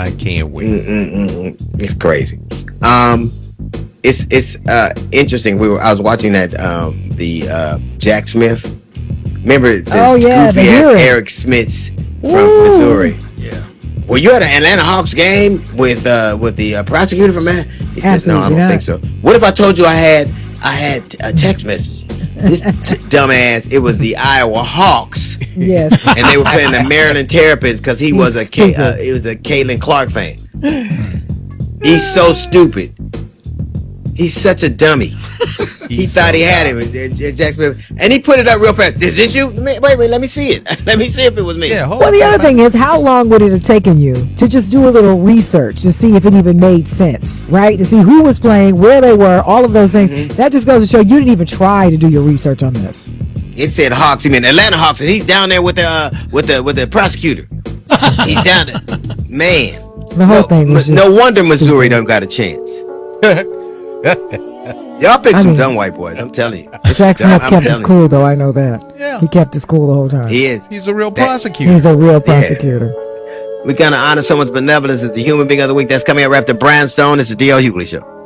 I can't wait. It's crazy. It's interesting. I was watching that the Jack Smith. Remember the goofy ass Eric Smits from Missouri? Yeah. Were you at an Atlanta Hawks game with the prosecutor from that? He said, "No, I don't think so." What if I told you I had a text message? This dumbass. It was the Iowa Hawks. Yes. And they were playing the Maryland Terrapins because he was a Caitlin Clark fan. He's so stupid. He's such a dummy. He thought he had him, Jack Smith, and he put it up real fast. Is this you? Wait, let me see it. Let me see if it was me. Yeah, well, the other thing is, how long would it have taken you to just do a little research to see if it even made sense, right? To see who was playing, where they were, all of those things. Mm-hmm. That just goes to show you didn't even try to do your research on this. It said Hawks. He meant Atlanta Hawks, and he's down there with the prosecutor. He's down there, man. The whole thing was no wonder Missouri don't got a chance. Y'all picked some dumb white boys. I'm telling you. Jack Smith kept his cool, though. I know that. Yeah. He kept his cool the whole time. He is. He's a real prosecutor. He's a real prosecutor. Yeah. We're going to honor someone's benevolence as the human being of the week. That's coming up right after Brian Stone. It's the D.L. Hughley Show.